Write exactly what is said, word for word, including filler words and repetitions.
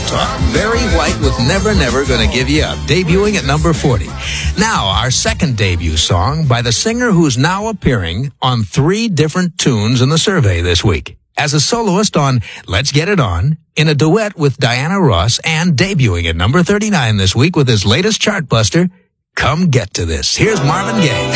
Talk. Barry White with Never Never Gonna Give You Up, debuting at number forty. Now, our second debut song by the singer who's now appearing on three different tunes in the survey this week. As a soloist on Let's Get It On, in a duet with Diana Ross, and debuting at number thirty-nine this week with his latest chart buster, Come Get to This. Here's Marvin Gaye.